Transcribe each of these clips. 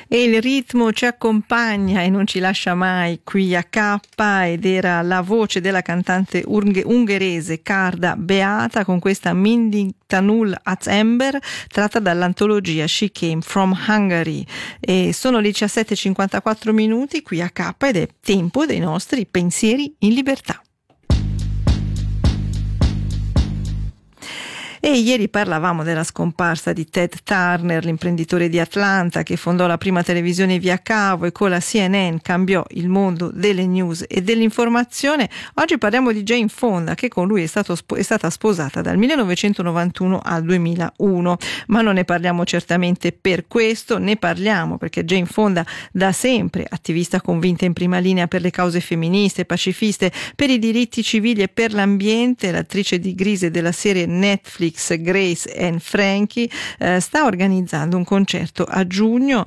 E il ritmo ci accompagna e non ci lascia mai qui a K, ed era la voce della cantante ungherese Karda Beata con questa Minding Tanul az Ember, tratta dall'antologia She Came from Hungary. E sono le 17:54 minuti qui a K ed è tempo dei nostri pensieri in libertà. E ieri parlavamo della scomparsa di Ted Turner, l'imprenditore di Atlanta che fondò la prima televisione via cavo e con la CNN cambiò il mondo delle news e dell'informazione. Oggi parliamo di Jane Fonda, che con lui è stata sposata dal 1991 al 2001, ma non ne parliamo certamente per questo, ne parliamo perché Jane Fonda, da sempre attivista convinta in prima linea per le cause femministe, pacifiste, per i diritti civili e per l'ambiente, l'attrice di Grise della serie Netflix Grace and Frankie, sta organizzando un concerto a giugno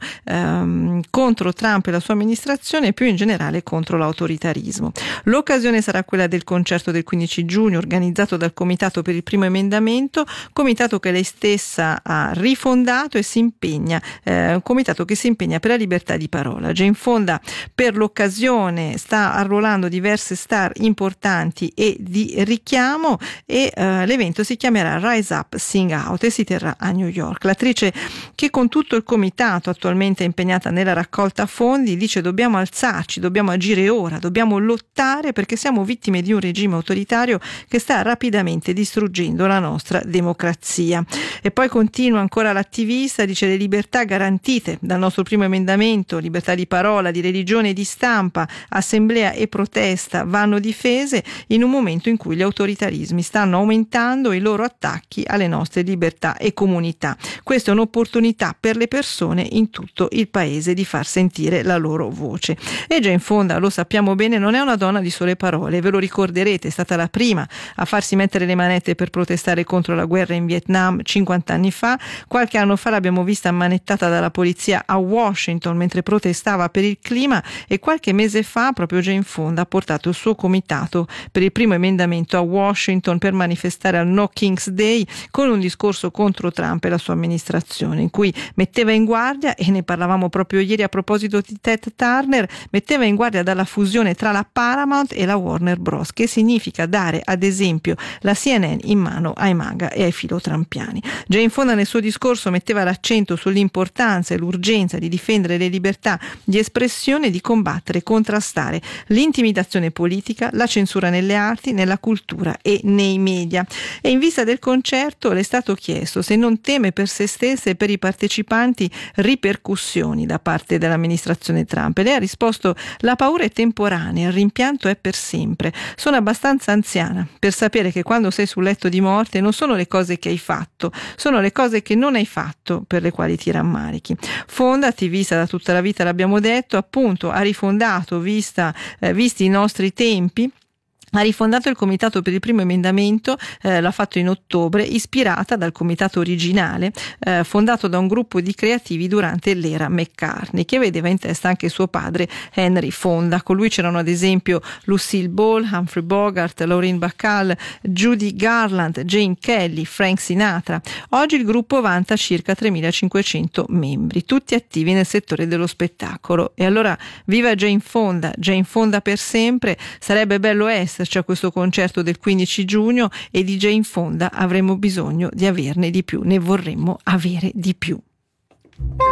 contro Trump e la sua amministrazione e più in generale contro l'autoritarismo. L'occasione sarà quella del concerto del 15 giugno organizzato dal Comitato per il Primo Emendamento, comitato che lei stessa ha rifondato e si impegna, un comitato che si impegna per la libertà di parola. Jane Fonda per l'occasione sta arruolando diverse star importanti e di richiamo e l'evento si chiamerà Rise Up, Sing Out e si terrà a New York. L'attrice, che con tutto il comitato attualmente è impegnata nella raccolta fondi, dice: dobbiamo alzarci, dobbiamo agire ora, dobbiamo lottare perché siamo vittime di un regime autoritario che sta rapidamente distruggendo la nostra democrazia. E poi continua ancora l'attivista, dice: le libertà garantite dal nostro primo emendamento, libertà di parola, di religione e di stampa, assemblea e protesta, vanno difese in un momento in cui gli autoritarismi stanno aumentando i loro attacchi alle nostre libertà e comunità. Questa è un'opportunità per le persone in tutto il paese di far sentire la loro voce. E Jane Fonda, lo sappiamo bene, non è una donna di sole parole, ve lo ricorderete, è stata la prima a farsi mettere le manette per protestare contro la guerra in Vietnam 50 anni fa. Qualche anno fa l'abbiamo vista ammanettata dalla polizia a Washington mentre protestava per il clima, e qualche mese fa proprio Jane Fonda ha portato il suo comitato per il primo emendamento a Washington per manifestare al No King's Day con un discorso contro Trump e la sua amministrazione, in cui metteva in guardia, e ne parlavamo proprio ieri a proposito di Ted Turner, metteva in guardia dalla fusione tra la Paramount e la Warner Bros, che significa dare ad esempio la CNN in mano ai MAGA e ai filotrampiani. Jane Fonda nel suo discorso metteva l'accento sull'importanza e l'urgenza di difendere le libertà di espressione e di combattere e contrastare l'intimidazione politica, la censura nelle arti, nella cultura e nei media. E in vista del concerto le è stato chiesto se non teme per se stessa e per i partecipanti ripercussioni da parte dell'amministrazione Trump, e lei ha risposto: la paura è temporanea, il rimpianto è per sempre. Sono abbastanza anziana per sapere che quando sei sul letto di morte non sono le cose che hai fatto, sono le cose che non hai fatto per le quali ti rammarichi. Fonda, attivista da tutta la vita, l'abbiamo detto, appunto ha rifondato, visti i nostri tempi, ha rifondato il comitato per il primo emendamento, l'ha fatto in ottobre, ispirata dal comitato originale fondato da un gruppo di creativi durante l'era McCartney, che vedeva in testa anche suo padre Henry Fonda. Con lui c'erano ad esempio Lucille Ball, Humphrey Bogart, Lauren Bacall, Judy Garland, Jane Kelly, Frank Sinatra. Oggi il gruppo vanta circa 3.500 membri, tutti attivi nel settore dello spettacolo. E allora viva Jane Fonda, Jane Fonda per sempre. Sarebbe bello esserci a questo concerto del 15 giugno, e di Jane Fonda avremmo bisogno di averne di più, ne vorremmo avere di più.